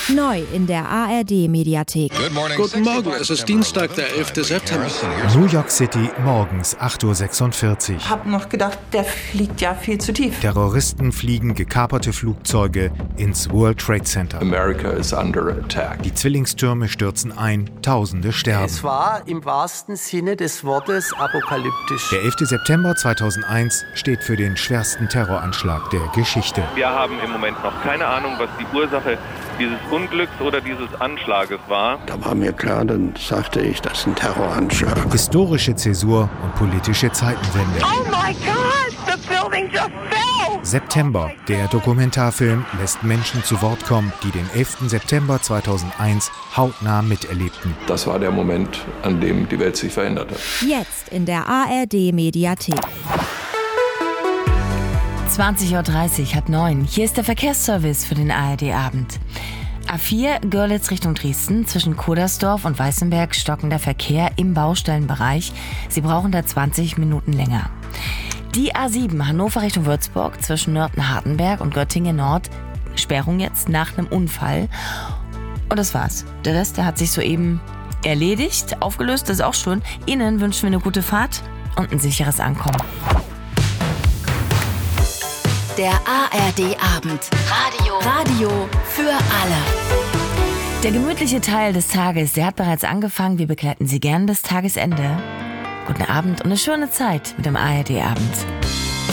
Neu in der ARD-Mediathek. Guten Morgen, es ist Dienstag, der 11. September. New York City, morgens 8:46 Uhr. Ich habe noch gedacht, der fliegt ja viel zu tief. Terroristen fliegen gekaperte Flugzeuge ins World Trade Center. America is under attack. Die Zwillingstürme stürzen ein, Tausende sterben. Es war im wahrsten Sinne des Wortes apokalyptisch. Der 11. September 2001 steht für den schwersten Terroranschlag der Geschichte. Wir haben im Moment noch keine Ahnung, was die Ursache dieses Unglücks oder dieses Anschlages war. Da war mir klar, dann sagte ich, das ist ein Terroranschlag. Historische Zäsur und politische Zeitenwende. Oh my God, the building just fell! September. Der Dokumentarfilm lässt Menschen zu Wort kommen, die den 11. September 2001 hautnah miterlebten. Das war der Moment, an dem die Welt sich veränderte. Jetzt in der ARD-Mediathek. 20:30 Uhr, 8:09. Hier ist der Verkehrsservice für den ARD-Abend. A4 Görlitz Richtung Dresden, zwischen Kodersdorf und Weißenberg stockender Verkehr im Baustellenbereich. Sie brauchen da 20 Minuten länger. Die A7 Hannover Richtung Würzburg, zwischen Nörten-Hartenberg und Göttingen Nord. Sperrung jetzt nach einem Unfall. Und das war's. Der Rest, der hat sich soeben erledigt, aufgelöst, das ist auch schön. Ihnen wünschen wir eine gute Fahrt und ein sicheres Ankommen. Der ARD-Abend. Radio für alle. Der gemütliche Teil des Tages, der hat bereits angefangen. Wir begleiten Sie gern bis Tagesende. Guten Abend und eine schöne Zeit mit dem ARD-Abend.